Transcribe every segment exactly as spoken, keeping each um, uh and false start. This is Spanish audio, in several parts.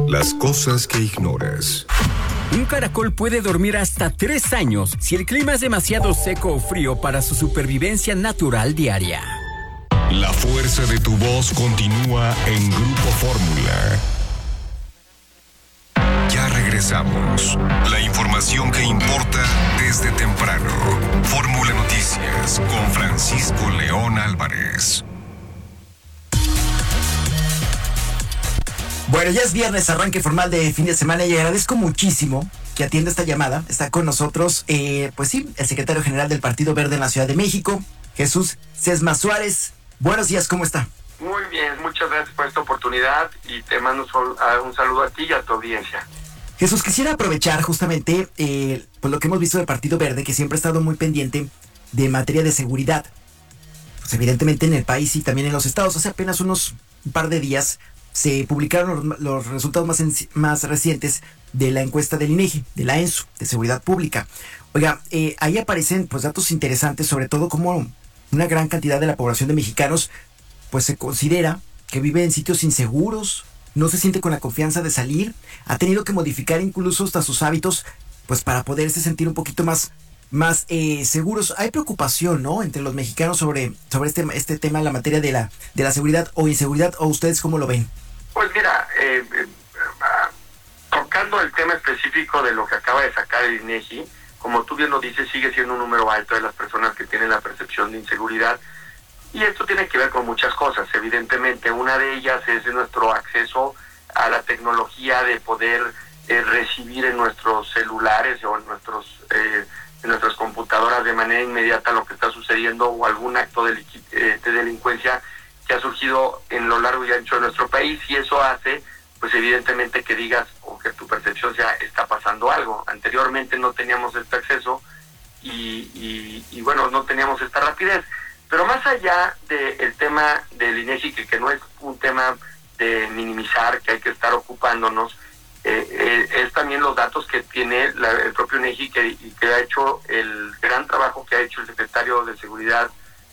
Las cosas que ignoras. Un caracol puede dormir hasta tres años si el clima es demasiado seco o frío para su supervivencia natural diaria. La fuerza de tu voz continúa en Grupo Fórmula. Ya regresamos. La información que importa desde temprano. Fórmula Noticias con Francisco León Álvarez. Bueno, ya es viernes, arranque formal de fin de semana y agradezco muchísimo que atienda esta llamada. Está con nosotros, eh, pues sí, el secretario general del Partido Verde en la Ciudad de México, Jesús Sesma Suárez. Buenos días, ¿cómo está? Muy bien, muchas gracias por esta oportunidad y te mando un saludo a ti y a tu audiencia. Jesús, quisiera aprovechar justamente eh, pues lo que hemos visto del Partido Verde, que siempre ha estado muy pendiente de materia de seguridad. Pues evidentemente en el país y también en los estados. Hace apenas unos un par de días se publicaron los, los resultados más, en, más recientes de la encuesta del INEGI, de la ENSU, de Seguridad Pública. Oiga, eh, ahí aparecen pues datos interesantes, sobre todo como una gran cantidad de la población de mexicanos pues se considera que vive en sitios inseguros, no se siente con la confianza de salir, ha tenido que modificar incluso hasta sus hábitos pues para poderse sentir un poquito más, más eh, seguros. Hay preocupación, ¿no?, entre los mexicanos sobre, sobre este, este tema en la materia de la, de la seguridad o inseguridad, ¿o ustedes cómo lo ven? Pues mira, eh, eh, tocando el tema específico de lo que acaba de sacar el INEGI, como tú bien lo dices, sigue siendo un número alto de las personas que tienen la percepción de inseguridad. Y esto tiene que ver con muchas cosas, evidentemente. Una de ellas es nuestro acceso a la tecnología de poder eh, recibir en nuestros celulares o en, nuestros, eh, en nuestras computadoras de manera inmediata lo que está sucediendo o algún acto de, eh, de delincuencia que ha surgido en lo largo y ancho de nuestro país, y eso hace, pues evidentemente, que digas o que tu percepción sea, está pasando algo. Anteriormente no teníamos este acceso y, y, y bueno, no teníamos esta rapidez. Pero más allá del tema del INEGI, que, que no es un tema de minimizar, que hay que estar ocupándonos, eh, eh, es también los datos que tiene la, el propio INEGI, que, y que ha hecho el gran trabajo que ha hecho el secretario de Seguridad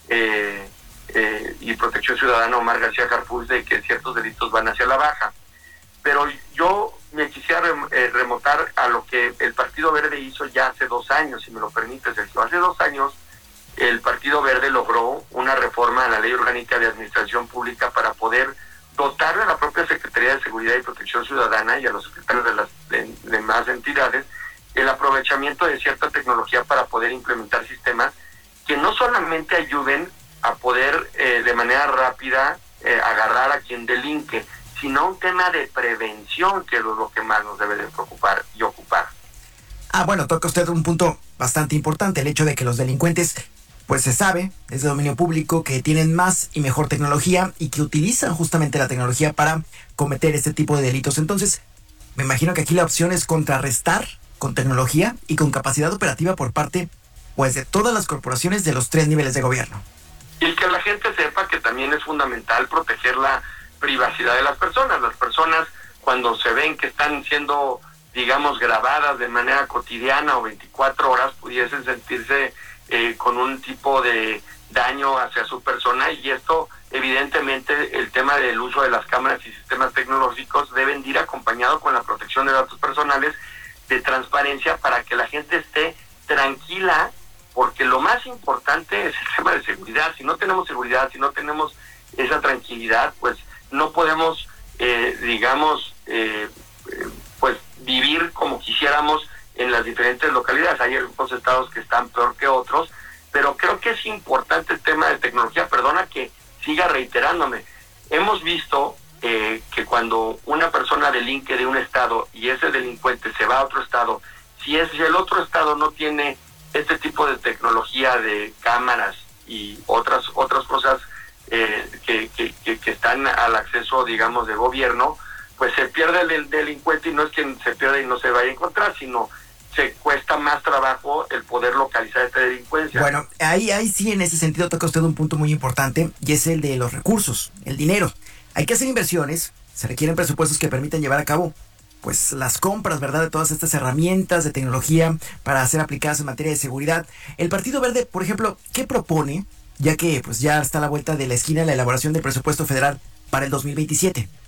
eh, eh, y Protección Ciudadana, Omar García Harfuch, de que ciertos delitos van hacia la baja. Pero yo me quisiera rem, eh, remontar a lo que el Partido Verde hizo ya hace dos años, si me lo permite, Sergio. Hace dos años el Partido Verde logró una reforma a la Ley Orgánica de Administración Pública para poder dotarle a la propia Secretaría de Seguridad y Protección Ciudadana y a los secretarios de las de, demás entidades el aprovechamiento de cierta tecnología para poder implementar sistemas que no solamente ayuden a poder eh, de manera rápida eh, agarrar a quien delinque, sino un tema de prevención, que es lo que más nos debe de preocupar y ocupar. Ah, bueno, toca usted un punto bastante importante, el hecho de que los delincuentes, pues se sabe, es de dominio público, que tienen más y mejor tecnología y que utilizan justamente la tecnología para cometer este tipo de delitos. Entonces, me imagino que aquí la opción es contrarrestar con tecnología y con capacidad operativa por parte, pues, de todas las corporaciones de los tres niveles de gobierno. Y que la gente sepa que también es fundamental proteger la privacidad de las personas. Las personas, cuando se ven que están siendo, digamos, grabadas de manera cotidiana o veinticuatro horas, pudiesen sentirse eh, con un tipo de daño hacia su persona, y esto, evidentemente, el tema del uso de las cámaras y sistemas tecnológicos deben ir acompañado con la protección de datos personales, de transparencia, para que la gente esté tranquila, porque lo más importante es el tema de seguridad. Si no tenemos seguridad, si no tenemos esa tranquilidad, pues no podemos, eh, digamos, eh, eh, pues vivir como quisiéramos en las diferentes localidades. Hay algunos estados que están peor que otros, pero creo que es importante el tema de tecnología. Perdona que siga reiterándome. Hemos visto eh, que cuando una persona delinque de un estado y ese delincuente se va a otro estado, si, es, si el otro estado no tiene este tipo de tecnología de cámaras y otras otras cosas eh, que, que, que, que están al acceso, digamos, de gobierno, pues se pierde el delincuente, y no es que se pierda y no se vaya a encontrar, sino se cuesta más trabajo el poder localizar esta delincuencia. Bueno, ahí, ahí sí, en ese sentido toca usted un punto muy importante, y es el de los recursos, el dinero. Hay que hacer inversiones, se requieren presupuestos que permitan llevar a cabo pues las compras, ¿verdad?, de todas estas herramientas de tecnología para ser aplicadas en materia de seguridad. El Partido Verde, por ejemplo, ¿qué propone? Ya que pues ya está a la vuelta de la esquina la elaboración del presupuesto federal para el dos mil veintisiete.